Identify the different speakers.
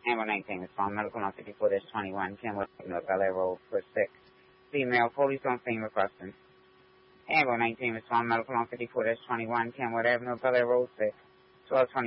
Speaker 1: Amber 19, respond medical on 54-21, Kenwood Avenue, Bel Air Road, for 6. Female, police on scene requesting. Amber 19, respond medical on 54-21, Kenwood Avenue, Bel Air Road, 6. 1220.